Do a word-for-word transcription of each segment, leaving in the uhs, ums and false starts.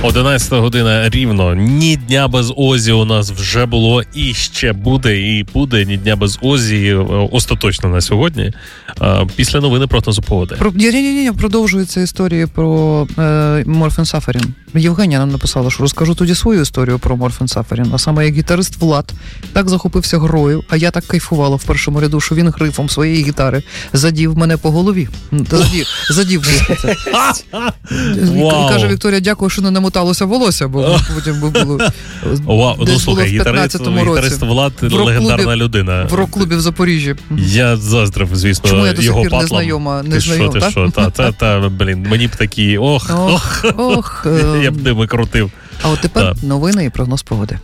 одинадцята година рівно. Ні дня без Озі у нас вже було і ще буде, і буде ні дня без Озі остаточно на сьогодні. Після новини прогнозу погоди. Про, ні, ні, ні, продовжується історія про е, морфін-сафарін. Євгенія нам написала, що розкажу тоді свою історію про морфін-сафарін. А саме як гітарист Влад так захопився грою, а я так кайфувала в першому ряду, що він грифом своєї гітари задів мене по голові. Задів, задів це. Каже Вікторія, дякую, що не намоталося волосся, бо потім би було Вау, десь ну, слухай, було в п'ятнадцятому році. Гітарист Влад легендарна людина. В рок-клубі в Запоріжжі. Я заздрив, звісно, чому я до його сих пір патлам. не знайома, не ти знайома, що, ти що, та, та, та, блін, мені б такі, ох, ох, ох, я б ними крутив. А от тепер так. Новини і прогноз погоди.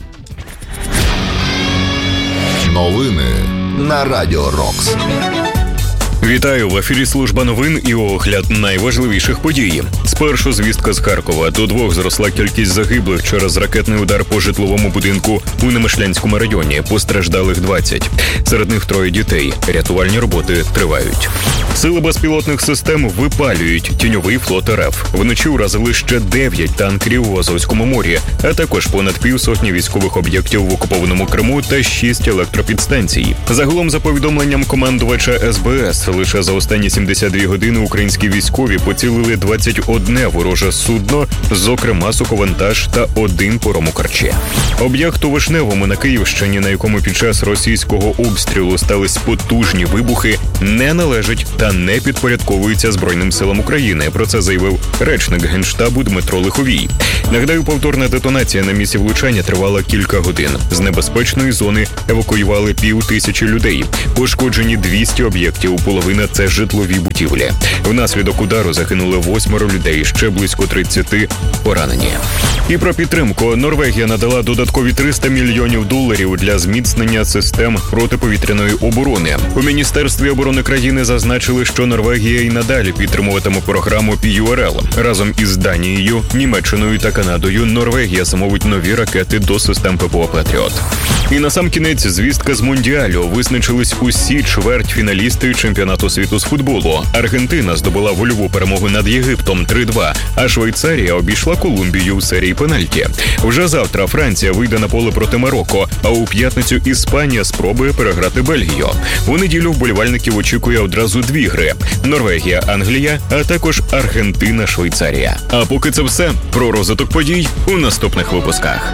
Новини на Радіо Рокс. Вітаю, в ефірі служба новин і огляд найважливіших подій. Спершу звістка з Харкова. До двох зросла кількість загиблих через ракетний удар по житловому будинку у Немишлянському районі. Постраждалих двадцять. Серед них троє дітей. Рятувальні роботи тривають. Сили безпілотних систем випалюють тіньовий флот РФ. Вночі уразили ще дев'ять танкерів у Азовському морі, а також понад півсотні військових об'єктів в окупованому Криму та шість електропідстанцій. Загалом, за повідомленням командувача ес бе ес, лише за останні сімдесят дві години українські військові поцілили двадцять одне вороже судно, зокрема суховантаж та один паром у Керчі. Об'єкт у Вишневому на Київщині, на якому під час російського обстрілу стались потужні вибухи, не належить та не підпорядковується Збройним силам України. Про це заявив речник Генштабу Дмитро Лиховій. Нагадаю, повторна детонація на місці влучання тривала кілька годин. З небезпечної зони евакуювали пів тисячі людей. Пошкоджені двісті об'єктів, половина – це житлові будівлі. Внаслідок удару загинули восьмеро людей, ще близько тридцяти поранені. І про підтримку. Норвегія надала додаткові триста мільйонів доларів для зміцнення систем протиповітряної оборони. У Міністерстві оборони країни зазначили, що Норвегія і надалі підтримуватиме програму пі ю ар ел. Разом із Данією, Німеччиною та Канадою Норвегія замовить нові ракети до систем ППО «Патріот». І насамкінець звістка з Мундіалю. Визначились усі чвертьфіналісти чемпіонату світу з футболу. Аргентина здобула вольову перемогу над Єгиптом три-два, а Швейцарія обійшла Колумбію у серії пенальті. Вже завтра Франція вийде на поле проти Марокко, а у п'ятницю Іспанія спробує переграти Бельгію. У неділю вболівальників очікує одразу дві гри – Норвегія, Англія, а також Аргентина, Швейцарія. А поки це все. Про розвиток подій у наступних випусках.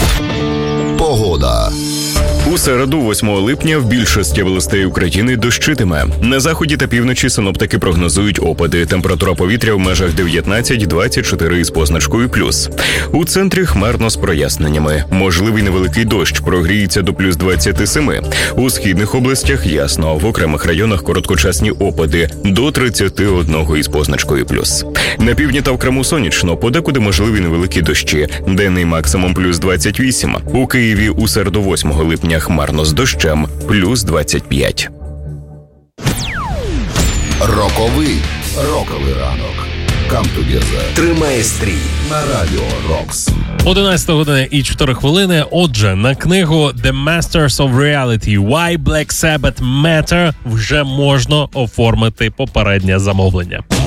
Погода. У середу, восьмого липня, в більшості областей України дощитиме. На заході та півночі синоптики прогнозують опади. Температура повітря в межах дев'ятнадцять - двадцять чотири із позначкою плюс. У центрі хмарно з проясненнями. Можливий невеликий дощ, прогріється до плюс двадцять сім. У східних областях ясно. В окремих районах короткочасні опади до тридцять один із позначкою плюс. На півдні та в Криму сонячно, подекуди можливі невеликі дощі. Денний максимум плюс двадцять вісім. У Києві у середу, восьмого липня, хмарно з дощем, плюс двадцять п'ять. Роковий. Роковий ранок. Come together. Тримає стрій на Радіо Рокс. одинадцята година і чотири хвилини. Отже, на книгу The Masters of Reality Why Black Sabbath Matter вже можна оформити попереднє замовлення.